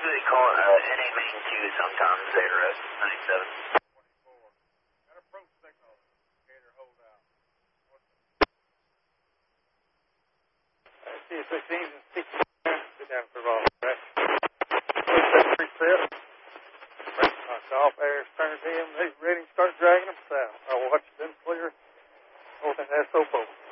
usually call it NA main 2 sometimes there, 97. Got approach signal. Gator hold out. C16 and 60. Sit down for a while. Right. Reset. Knocked off. Air turned in. They ready to start dragging them south. I'll watch them clear. North and SO4.